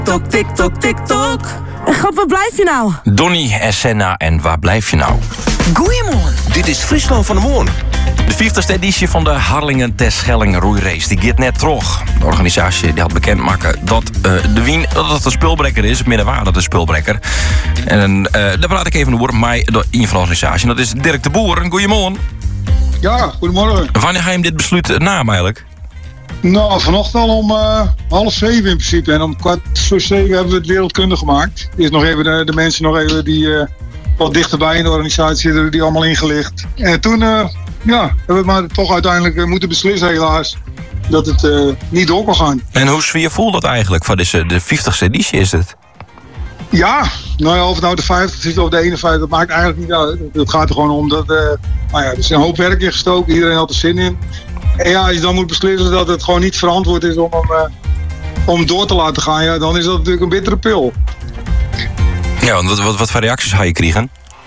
Tok, tik, tok, tik, tok. Grap, waar blijf je nou? Donny en Senna en waar blijf je nou? Goeiemorgen. Dit is Friesland van de Moorn. De 50ste editie van de Harlingen-Terschelling roeirace. Die gaat net terug. De organisatie die had bekendmaken dat de wien dat het een spulbrekker is. Middenwaar dat een spulbrekker. En daar praat ik even over met een van de organisatie. Dat is Dirk de Boer. Goedemorgen. Ja, goedemorgen. Wanneer ga je hem dit besluit naam eigenlijk? Nou, vanochtend al om 6:30 in principe. En om 6:45 hebben we het wereldkundig gemaakt. Eerst nog even de mensen nog even die wat dichterbij in de organisatie zitten, die allemaal ingelicht. En toen hebben we maar toch uiteindelijk moeten beslissen helaas dat het niet door kon gaan. En hoe sfeer voelt dat eigenlijk? Van de 50ste editie is het? Ja, nou ja, of het nou de 50 is of de 51, dat maakt eigenlijk niet uit. Het gaat er gewoon om dat er is een hoop werk in gestoken. Iedereen had er zin in. En ja, als je dan moet beslissen dat het gewoon niet verantwoord is om door te laten gaan, ja, dan is dat natuurlijk een bittere pil. Ja, want wat voor reacties ga je krijgen?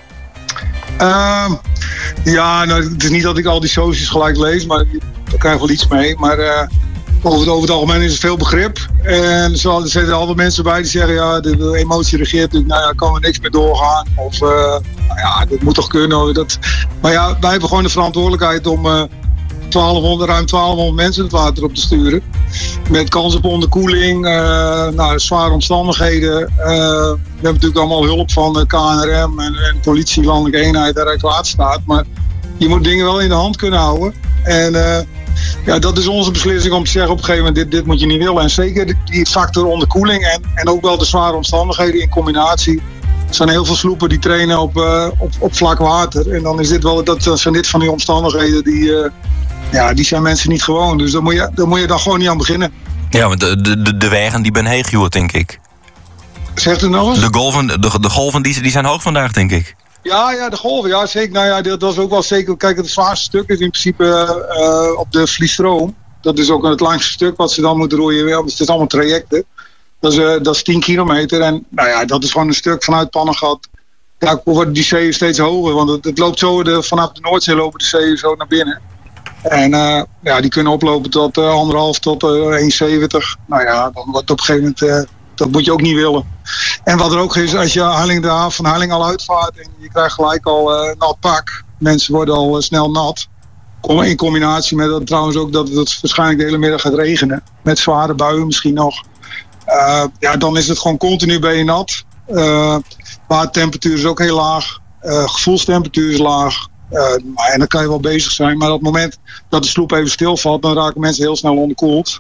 Ja, nou, het is niet dat ik al die socials gelijk lees, maar daar krijg ik wel iets mee. Maar over het algemeen is er veel begrip. En er zitten altijd mensen bij die zeggen, ja, de emotie regeert natuurlijk, nou ja, kan er niks meer doorgaan. Of, dat moet toch kunnen. Maar ja, wij hebben gewoon de verantwoordelijkheid om ruim 1200 mensen het water op te sturen. Met kans op onderkoeling, zware omstandigheden. We hebben natuurlijk allemaal hulp van de KNRM en politie, landelijke eenheid, de Rijkswaterstaat. Maar je moet dingen wel in de hand kunnen houden. En dat is onze beslissing om te zeggen op een gegeven moment, dit moet je niet willen. En zeker die factor onderkoeling en ook wel de zware omstandigheden in combinatie. Er zijn heel veel sloepen die trainen op vlak water. En dan is dit wel, dat zijn dit van die omstandigheden die zijn mensen niet gewoon. Dus daar moet je dan gewoon niet aan beginnen. Ja, want de wegen die ben heeg, denk ik. Zegt u nog eens? De golven die zijn hoog vandaag, denk ik. Ja, de golven, ja zeker. Nou ja, dat is ook wel zeker. Kijk, het zwaarste stuk is in principe op de Vliestroom. Dat is ook het langste stuk wat ze dan moeten roeien. Het is allemaal trajecten. Dat is 10 kilometer. En nou ja, dat is gewoon een stuk vanuit Pannengat. Ja, worden die zeeën steeds hoger. Want het loopt zo, vanaf de Noordzee lopen de zeeën zo naar binnen. En die kunnen oplopen tot 1,5 tot 1,70. Nou ja, dan wordt op een gegeven moment, dat moet je ook niet willen. En wat er ook is, als je de haven van Harling al uitvaart en je krijgt gelijk al nat pak. Mensen worden al snel nat. In combinatie met dat trouwens ook dat het waarschijnlijk de hele middag gaat regenen. Met zware buien misschien nog. Dan is het gewoon continu ben je nat. Watertemperatuur is ook heel laag. Gevoelstemperatuur is laag. En dan kan je wel bezig zijn. Maar op het moment dat de sloep even stilvalt, dan raken mensen heel snel onderkoeld.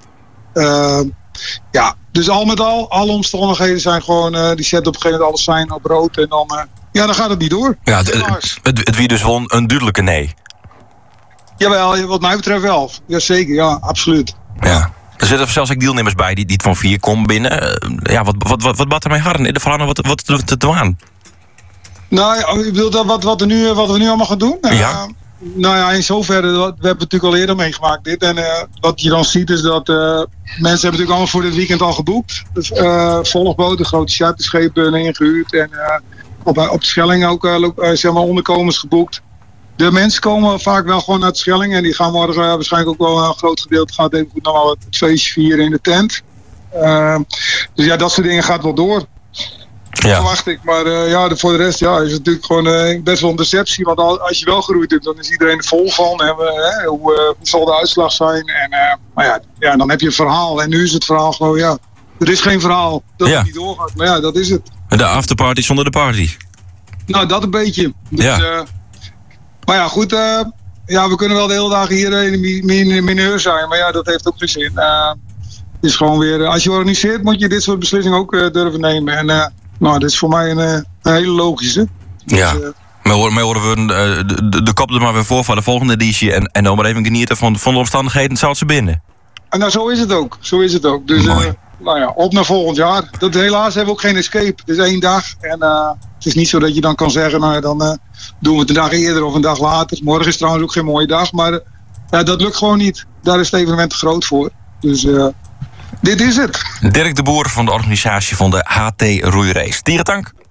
Dus al met al, alle omstandigheden zijn gewoon, die zetten op een gegeven moment alles zijn op rood. En dan gaat het niet door. Ja, het wie dus wel een duidelijke nee. Jawel, wat mij betreft wel. Jazeker, ja, absoluut. Ja. Er zitten zelfs ook deelnemers bij die het van 4 komen binnen. Wat bad er mij hard in? De veranderen wat te doen? Nou, ik bedoel dat wat we nu allemaal gaan doen. Ja. In zoverre, we hebben het natuurlijk al eerder meegemaakt dit. En wat je dan ziet is dat mensen hebben natuurlijk allemaal voor dit weekend al geboekt. Dus, volgboten, grote charterschepen ingehuurd. En op de Schelling ook onderkomens geboekt. De mensen komen vaak wel gewoon naar de Schelling. En die gaan morgen waarschijnlijk ook wel een groot gedeelte gaat even goed nog wel het feestje vieren in de tent. Dus ja, dat soort dingen gaat wel door. Ja. Verwacht ik. Maar voor de rest is het natuurlijk gewoon best wel een deceptie. Want als je wel geroeid hebt, dan is iedereen er vol van. Hoe zal de uitslag zijn? En dan heb je een verhaal. En nu is het verhaal gewoon, er is geen verhaal dat het niet doorgaat. Maar ja, dat is het. De afterparty zonder de party. Nou, dat een beetje. Dus, maar ja, goed. We kunnen wel de hele dagen hier in de mineur zijn. Maar ja, dat heeft ook geen zin. Het is gewoon weer, als je organiseert, moet je dit soort beslissingen ook durven nemen. En dit is voor mij een hele logische. Dus, maar horen we de kop er maar weer voor de volgende editie. En dan maar even genieten van de omstandigheden, zou het ze binnen. En nou, zo is het ook. Dus op naar volgend jaar. Helaas hebben we ook geen escape. Het is 1 dag. En het is niet zo dat je dan kan zeggen, dan doen we het een dag eerder of een dag later. Morgen is trouwens ook geen mooie dag. Maar dat lukt gewoon niet. Daar is het evenement te groot voor. Dus dit is het. Dirk de Boer van de organisatie van de HT Roeirace. Dierendank.